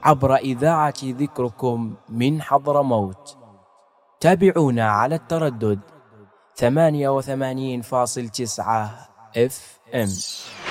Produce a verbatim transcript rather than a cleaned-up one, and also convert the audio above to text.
عبر إذاعة ذكركم من حضرموت. تابعونا على التردد ثمانية وثمانين فاصل تسعة اف ام.